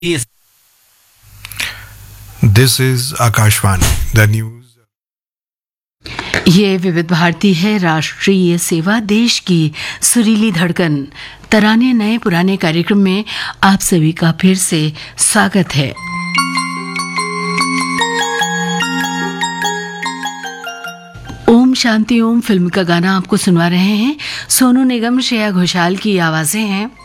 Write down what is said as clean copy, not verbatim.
Yes. This is Akashvani, the news. ये विविध भारती है, राष्ट्रीय सेवा, देश की सुरीली धड़कन। तराने नए पुराने कार्यक्रम में आप सभी का फिर से स्वागत है। ओम शांति ओम फिल्म का गाना आपको सुनवा रहे हैं। सोनू निगम, श्रेया घोषाल की आवाजें हैं।